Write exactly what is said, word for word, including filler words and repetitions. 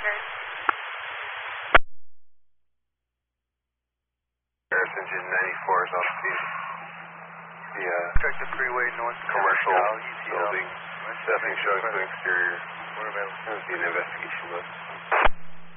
record. Harris engine ninety-four is off the, the uh, Objective freeway north commercial Cal, E T L. building. Nothing showing from the exterior. We're available. There would be an investigation, but.